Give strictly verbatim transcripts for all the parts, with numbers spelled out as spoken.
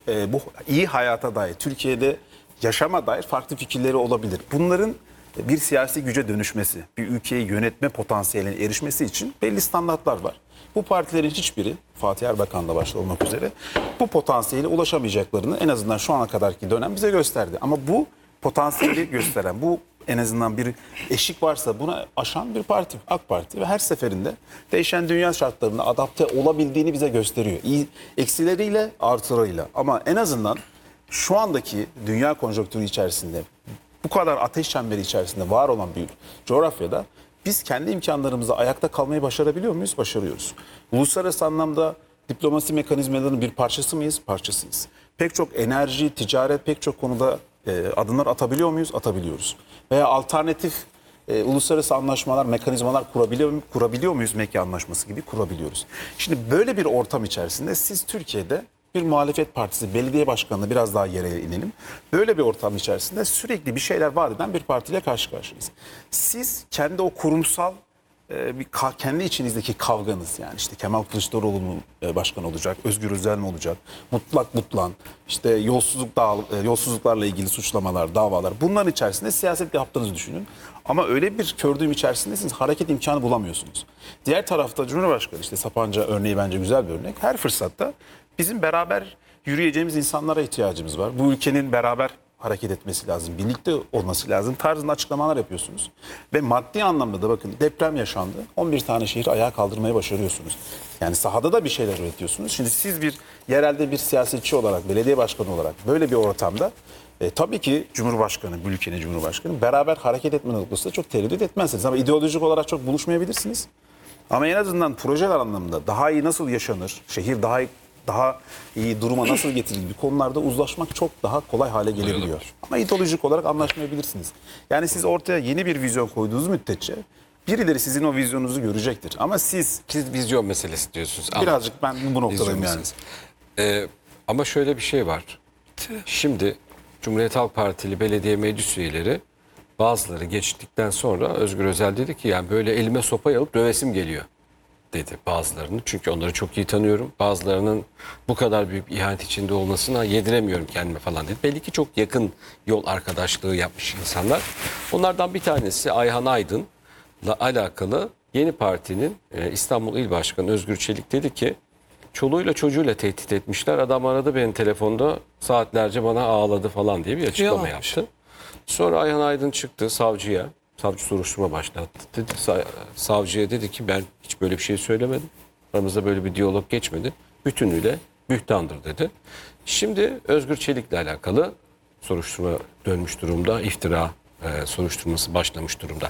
e, bu iyi hayata dair, Türkiye'de yaşama dair farklı fikirleri olabilir. Bunların bir siyasi güce dönüşmesi, bir ülkeyi yönetme potansiyeline erişmesi için belli standartlar var. Bu partilerin hiçbiri, Fatih Erbakan'la başta olmak üzere, bu potansiyele ulaşamayacaklarını en azından şu ana kadarki dönem bize gösterdi. Ama bu potansiyeli gösteren, bu en azından bir eşik varsa buna aşan bir parti, AK Parti, ve her seferinde değişen dünya şartlarına adapte olabildiğini bize gösteriyor. İyi, eksileriyle, artılarıyla. Ama en azından şu andaki dünya konjonktürü içerisinde, bu kadar ateş çemberi içerisinde var olan bir coğrafyada biz kendi imkanlarımızla ayakta kalmayı başarabiliyor muyuz? Başarıyoruz. Uluslararası anlamda diplomasi mekanizmalarının bir parçası mıyız? Parçasıyız. Pek çok enerji, ticaret, pek çok konuda e, adımlar atabiliyor muyuz? Atabiliyoruz. Veya alternatif e, uluslararası anlaşmalar, mekanizmalar kurabiliyor, kurabiliyor muyuz? Mekke Anlaşması gibi kurabiliyoruz. Şimdi böyle bir ortam içerisinde siz Türkiye'de bir muhalefet partisi, belediye başkanına biraz daha yere inelim. Böyle bir ortam içerisinde sürekli bir şeyler vaat eden bir partiyle karşı karşıyayız. Siz kendi o kurumsal e, bir ka- kendi içinizdeki kavganız, yani işte Kemal Kılıçdaroğlu mu e, başkan olacak, Özgür Özel mi olacak, mutlak mutlan, işte yolsuzluk dağ, e, yolsuzluklarla ilgili suçlamalar, davalar, bunların içerisinde siyaset yaptığınızı düşünün. Ama öyle bir kördüğüm içerisindesiniz, hareket imkanı bulamıyorsunuz. Diğer tarafta Cumhurbaşkanı, işte Sapanca örneği bence güzel bir örnek. Her fırsatta bizim beraber yürüyeceğimiz insanlara ihtiyacımız var. Bu ülkenin beraber hareket etmesi lazım, birlikte olması lazım tarzında açıklamalar yapıyorsunuz. Ve maddi anlamda da bakın, deprem yaşandı. on bir tane şehir ayağa kaldırmayı başarıyorsunuz. Yani sahada da bir şeyler üretiyorsunuz. Şimdi siz bir yerelde bir siyasetçi olarak, belediye başkanı olarak böyle bir ortamda e, tabii ki Cumhurbaşkanı, bu ülkenin Cumhurbaşkanı beraber hareket etme noktasında çok tereddüt etmezsiniz. Ama ideolojik olarak çok buluşmayabilirsiniz. Ama en azından projeler anlamında daha iyi nasıl yaşanır, şehir daha iyi daha iyi duruma nasıl getirilir bir konularda uzlaşmak çok daha kolay hale gelebiliyor. Ama ideolojik olarak anlaşmayabilirsiniz. Yani siz ortaya yeni bir vizyon koyduğunuz müddetçe birileri sizin o vizyonunuzu görecektir. Ama siz Siz vizyon meselesi diyorsunuz. birazcık ben bu noktadayım yani. Ee, ama şöyle bir şey var. Şimdi Cumhuriyet Halk Partili belediye meclis üyeleri, bazıları geçtikten sonra Özgür Özel dedi ki yani böyle elime sopayı alıp dövesim geliyor dedi bazılarını. Çünkü onları çok iyi tanıyorum. Bazılarının bu kadar büyük ihanet içinde olmasına yediremiyorum kendime falan dedi. Belli ki çok yakın yol arkadaşlığı yapmış insanlar. Onlardan bir tanesi Ayhan Aydın'la alakalı Yeni Parti'nin e, İstanbul İl Başkanı Özgür Çelik dedi ki çoluğuyla çocuğuyla tehdit etmişler. Adam aradı beni telefonda, saatlerce bana ağladı falan diye bir açıklama Yalanmış. yaptı. Sonra Ayhan Aydın çıktı savcıya. Savcı soruşturma başlattı. Dedi, savcıya dedi ki ben hiç böyle bir şey söylemedim. Aramızda böyle bir diyalog geçmedi. Bütünüyle bühtandır dedi. Şimdi Özgür Çelik'le alakalı soruşturma dönmüş durumda. İftira e, soruşturması başlamış durumda.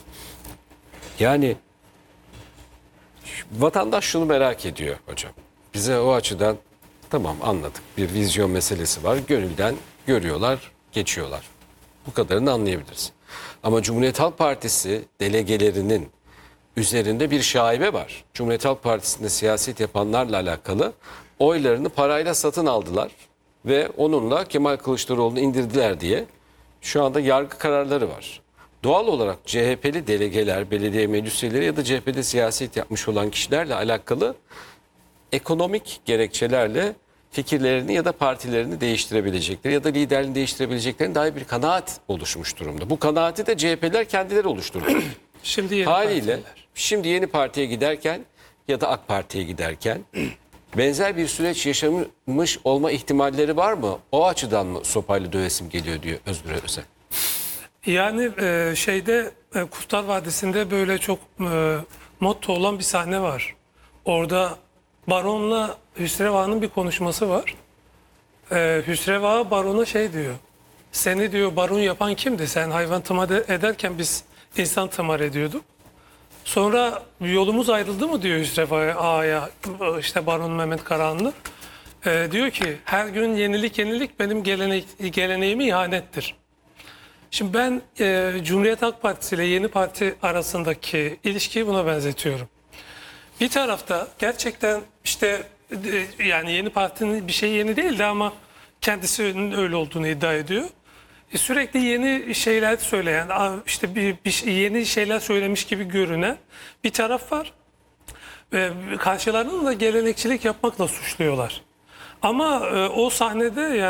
Yani vatandaş şunu merak ediyor hocam. Bize o açıdan tamam anladık. Bir vizyon meselesi var. Gönülden görüyorlar, geçiyorlar. Bu kadarını anlayabiliriz. Ama Cumhuriyet Halk Partisi delegelerinin üzerinde bir şaibe var. Cumhuriyet Halk Partisi'nde siyaset yapanlarla alakalı oylarını parayla satın aldılar ve onunla Kemal Kılıçdaroğlu'nu indirdiler diye şu anda yargı kararları var. Doğal olarak C H P'li delegeler, belediye meclis üyeleri ya da C H P'de siyaset yapmış olan kişilerle alakalı ekonomik gerekçelerle fikirlerini ya da partilerini değiştirebilecekleri ya da liderliğini değiştirebileceklerine dair bir kanaat oluşmuş durumda. Bu kanaati de C H P'liler kendileri oluşturdu. Şimdi yeni Haliyle partiler. şimdi yeni partiye giderken ya da AK Parti'ye giderken benzer bir süreç yaşamış olma ihtimalleri var mı? O açıdan mı sopayla dövesim geliyor diyor Özgür Özel. Yani e, şeyde e, Kurtlar Vadisi'nde böyle çok e, motto olan bir sahne var. Orada Baron'la Hüsreva'nın bir konuşması var. E, Hüsreva Baron'a şey diyor. Seni diyor Baron yapan kimdi? Sen hayvan tımar ederken biz insan tımar ediyorduk. Sonra yolumuz ayrıldı mı diyor Hüsreva'ya, Ağa'ya, işte Baron Mehmet Karahanlı. E, diyor ki her gün yenilik yenilik benim gelenek, geleneğime ihanettir. Şimdi ben e, Cumhuriyet Halk Partisi ile Yeni Parti arasındaki ilişkiyi buna benzetiyorum. Bir tarafta gerçekten işte e, yani Yeni Parti'nin bir şey yeni değildi ama kendisinin öyle olduğunu iddia ediyor. E, sürekli yeni şeyler söyleyen, işte bir, bir şey- yeni şeyler söylemiş gibi görünen bir taraf var. Ve karşılarını da gelenekçilik yapmakla suçluyorlar. Ama e, o sahnede yani